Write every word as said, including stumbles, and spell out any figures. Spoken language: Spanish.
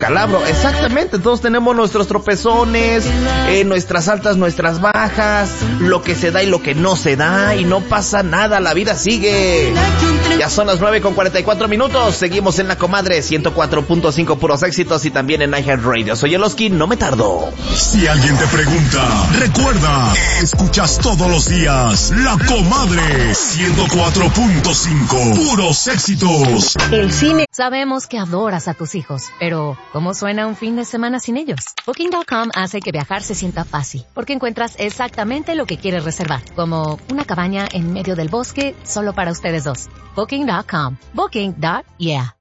descalabro. Exactamente, todos tenemos nuestros tropezones, eh, nuestras altas, nuestras bajas, lo que se da y lo que no se da, y no pasa nada, la vida sigue. Ya son las nueve con cuarenta y cuatro minutos, seguimos en La Comadre, ciento cuatro punto cinco puros éxitos y también en iHeartRadio. Soy Eloski, no me tardo. Si alguien te pregunta, recuerda, escuchas todos los días La Comadre, ciento cuatro punto cinco puros éxitos. El cine. Sabemos que adoras a tus hijos, pero ¿cómo suena un fin de semana sin ellos? Booking punto com hace que viajar se sienta fácil, porque encuentras exactamente lo que quieres reservar, como una cabaña en medio del bosque solo para ustedes dos. Booking punto com. Booking. Yeah.